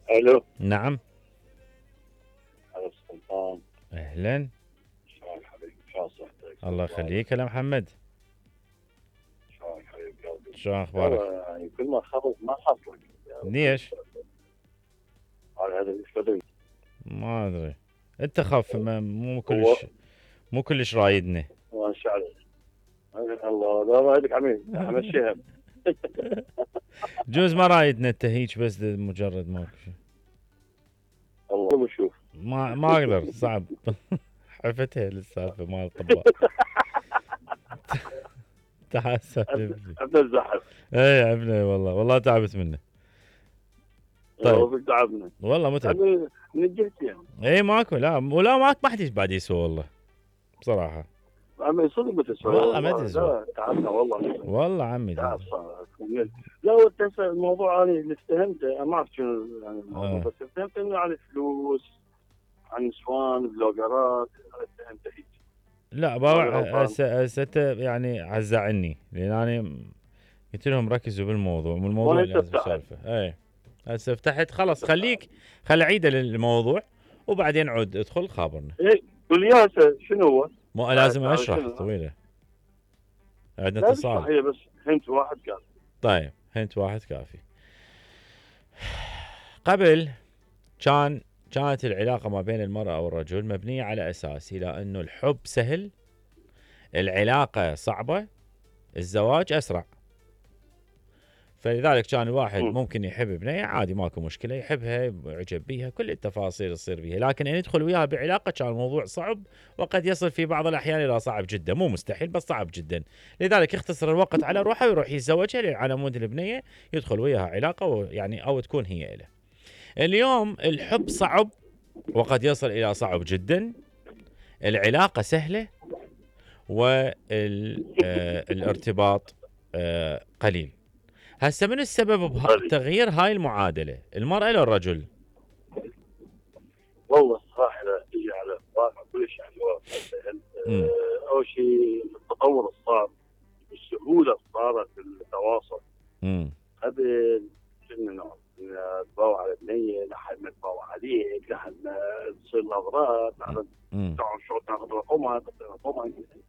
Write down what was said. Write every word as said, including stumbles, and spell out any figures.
الو. نعم. هلا سلطان. اهلا. شلون حبيبي؟ شلون صحتك؟ الله يخليك هلا محمد. شلون حبيب قلبي؟ شو اخبارك؟ والله يعني كل ما خلص ما حصلك. ليش؟ على هذا ايش بدري؟ ما ادري. انت خف ما- مو هو كلش مو كلش رايدنا. ما شاء الله. الله لا رايدك عمي همشيها. جوز ما رايدنا انت هيك بس مجرد ماكو شيء. الله بشوف. ما ما اقدر صعب. حفتها للسالفه مال الطباخ. تعال سالف لي. عبد الزحف. اي عبنا والله والله تعبت منه. طيب طيب تعبنا. والله متعب. من الجهتين يعني. اي ماكو لا ولا ماك ما حد بعد يسوى والله بصراحه. عمي صدق ما تسوى والله ما تسوى. لا تعبنا والله. والله عمي تعب صار. لا تنسى الموضوع انا اللي فهمته ما اعرف شنو يعني الموضوع آه. بس فهمت انه عن الفلوس عن نسوان بلوجرات هذا فهمته هيك. لا ماني باوع غلطان. هسه هسه انت يعني عزعني لان انا قلت لهم ركزوا بالموضوع مو الموضوع وانا اللي لازم فتحت. سالفه. اي هسه فتحت خلاص خليك خل اعيده للموضوع وبعدين عود ادخل خابرنا. ايه قول لي هسه شنو هو؟ مو لازم تعال اشرح شنو؟ طويله. عندنا لا بشرح اتصال. هي بس هنت واحد قال. طيب هنت واحد كافي. قبل كان كانت العلاقة ما بين المرأة والرجل مبنية على أساس إلى أنه الحب سهل، العلاقة صعبة، الزواج أسرع. فلذلك كان الواحد مم. ممكن يحب بنية عادي ماكو مشكلة يحبها يعجب بيها كل التفاصيل تصير بيها، لكن أن يدخل وياها بعلاقة كان الموضوع صعب وقد يصل في بعض الأحيان إلى صعب جدا، مو مستحيل بس صعب جدا. لذلك يختصر الوقت على روحه ويروح يتزوجها على مود البنية يدخل وياها علاقة ويعني أو تكون هي له. اليوم الحب صعب وقد يصل إلى صعب جدا، العلاقة سهلة والارتباط قليل. هسه من السبب بتغيير هاي المعادلة المرأة للرجل؟ والله الصراحه لا تجي على واقع كلش يعني واقع سهل. مم. أه، اول شيء التطور اللي صار السهوله اللي صارت في التواصل. مم. قبل كنا نقعد نتباوع على بنيه لحد ما تباوع عليك لحد ما تصير نظرات لحد مم. تعرف شو تاخذ رقمها تاخذ رقمها